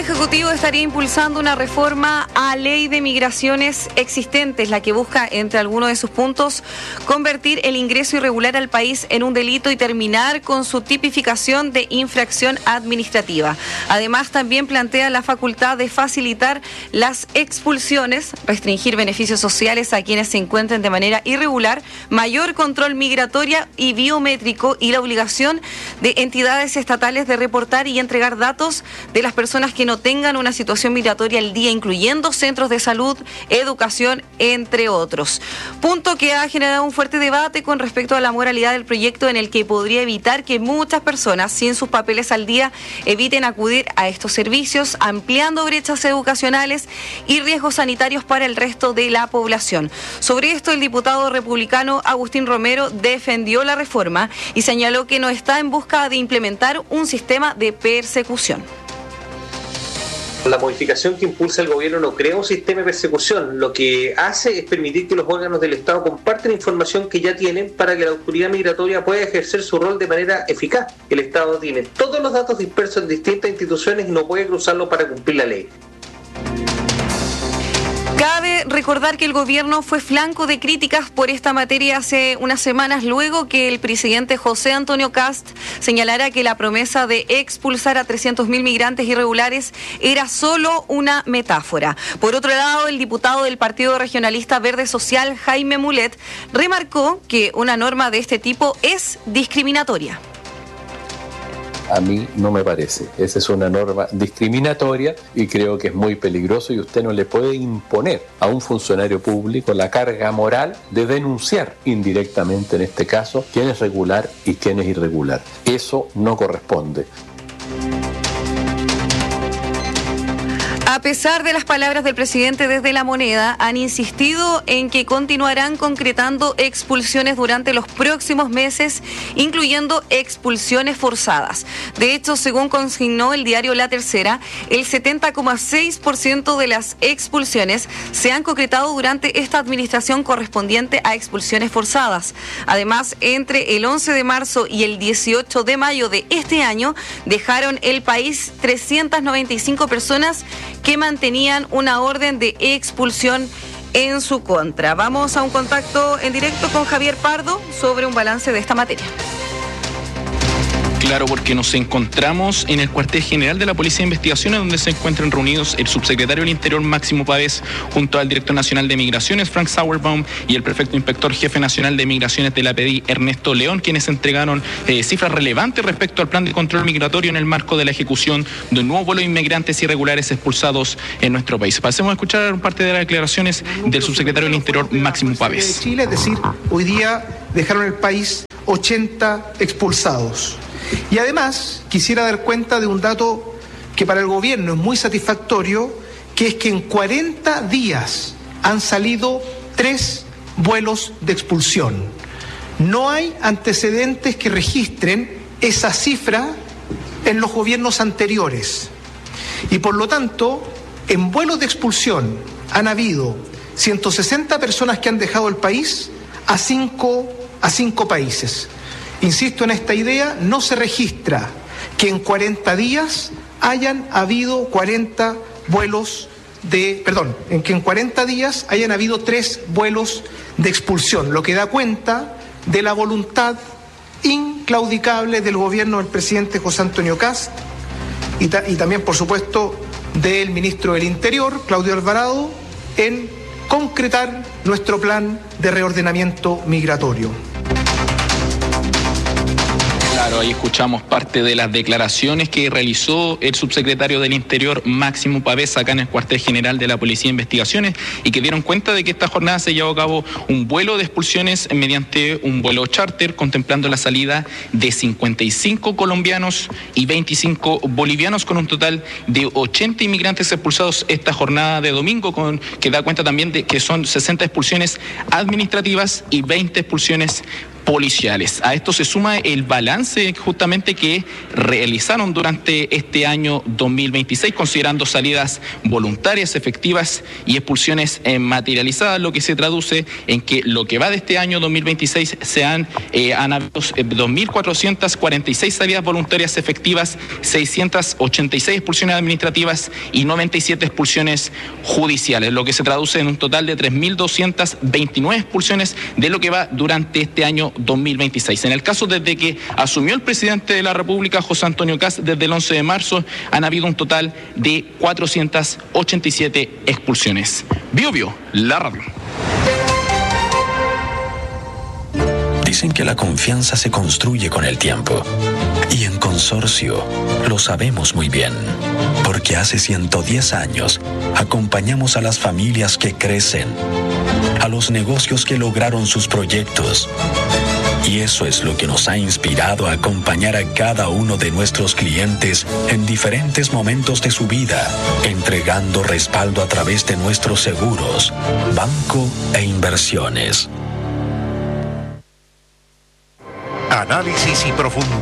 Ejecutivo estaría impulsando una reforma a ley de migraciones existentes, la que busca, entre algunos de sus puntos, convertir el ingreso irregular al país en un delito y terminar con su tipificación de infracción administrativa. Además, también plantea la facultad de facilitar las expulsiones, restringir beneficios sociales a quienes se encuentren de manera irregular, mayor control migratorio y biométrico y la obligación de entidades estatales de reportar y entregar datos de las personas que no tengan una situación migratoria al día, incluyendo centros de salud, educación, entre otros. Punto que ha generado un fuerte debate con respecto a la moralidad del proyecto, en el que podría evitar que muchas personas sin sus papeles al día eviten acudir a estos servicios, ampliando brechas educacionales y riesgos sanitarios para el resto de la población. Sobre esto, el diputado republicano Agustín Romero defendió la reforma y señaló que no está en busca de implementar un sistema de persecución. La modificación que impulsa el gobierno no crea un sistema de persecución, lo que hace es permitir que los órganos del Estado compartan información que ya tienen para que la autoridad migratoria pueda ejercer su rol de manera eficaz. El Estado tiene todos los datos dispersos en distintas instituciones y no puede cruzarlos para cumplir la ley. Cabe recordar que el gobierno fue flanco de críticas por esta materia hace unas semanas, luego que el presidente José Antonio Kast señalara que la promesa de expulsar a 300.000 migrantes irregulares era solo una metáfora. Por otro lado, el diputado del Partido Regionalista Verde Social, Jaime Mulet, remarcó que una norma de este tipo es discriminatoria. A mí no me parece. Esa es una norma discriminatoria y creo que es muy peligroso, y usted no le puede imponer a un funcionario público la carga moral de denunciar indirectamente, en este caso, quién es regular y quién es irregular. Eso no corresponde. A pesar de las palabras del presidente desde La Moneda, han insistido en que continuarán concretando expulsiones durante los próximos meses, incluyendo expulsiones forzadas. De hecho, según consignó el diario La Tercera, el 70,6% de las expulsiones se han concretado durante esta administración correspondiente a expulsiones forzadas. Además, entre el 11 de marzo y el 18 de mayo de este año, dejaron el país 395 personas que mantenían una orden de expulsión en su contra. Vamos a un contacto en directo con Javier Pardo sobre un balance de esta materia. Claro, porque nos encontramos en el cuartel general de la Policía de Investigaciones, donde se encuentran reunidos el subsecretario del Interior, Máximo Pavés, junto al director nacional de Migraciones, Frank Sauerbaum, y el prefecto inspector jefe nacional de Migraciones de la PDI, Ernesto León, quienes entregaron cifras relevantes respecto al plan de control migratorio en el marco de la ejecución de un nuevo vuelo de inmigrantes irregulares expulsados en nuestro país. Pasemos a escuchar parte de las declaraciones del subsecretario del Interior, Máximo Pavés. Chile, es decir, hoy día dejaron el país 80 expulsados. Y además quisiera dar cuenta de un dato que para el gobierno es muy satisfactorio, que es que en 40 días han salido 3 vuelos de expulsión. No hay antecedentes que registren esa cifra en los gobiernos anteriores. Y por lo tanto, en vuelos de expulsión han habido 160 personas que han dejado el país a 5 países. Insisto en esta idea, no se registra que en 40 días hayan habido 40 vuelos en que en 40 días hayan habido 3 vuelos de expulsión, lo que da cuenta de la voluntad inclaudicable del gobierno del presidente José Antonio Kast y también, por supuesto, del ministro del Interior, Claudio Alvarado, en concretar nuestro plan de reordenamiento migratorio. Claro, ahí escuchamos parte de las declaraciones que realizó el subsecretario del Interior, Máximo Pavés, acá en el cuartel general de la Policía de Investigaciones, y que dieron cuenta de que esta jornada se llevó a cabo un vuelo de expulsiones mediante un vuelo charter, contemplando la salida de 55 colombianos y 25 bolivianos, con un total de 80 inmigrantes expulsados esta jornada de domingo, que da cuenta también de que son 60 expulsiones administrativas y 20 expulsiones policiales. A esto se suma el balance justamente que realizaron durante este año 2026, considerando salidas voluntarias, efectivas y expulsiones materializadas, lo que se traduce en que lo que va de este año 2026 han habido 2.446 salidas voluntarias efectivas, 686 expulsiones administrativas y 97 expulsiones judiciales, lo que se traduce en un total de 3.229 expulsiones de lo que va durante este año 2026. En el caso desde que asumió el presidente de la República, José Antonio Kast, desde el 11 de marzo, han habido un total de 487 expulsiones. Bio, la radio. Dicen que la confianza se construye con el tiempo. Y en Consorcio lo sabemos muy bien, porque hace 110 años acompañamos a las familias que crecen, a los negocios que lograron sus proyectos. Y eso es lo que nos ha inspirado a acompañar a cada uno de nuestros clientes en diferentes momentos de su vida, entregando respaldo a través de nuestros seguros, banco e inversiones. Análisis y profundidad.